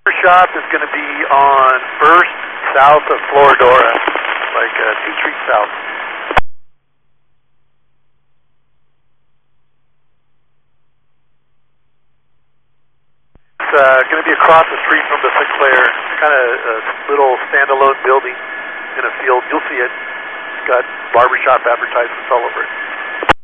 Shop is going to be on First, south of Floridora, like 2 streets south. It's going to be across the street from the Sinclair. It's kind of a little standalone building in a field. You'll see it. It's got barbershop advertisements all over it.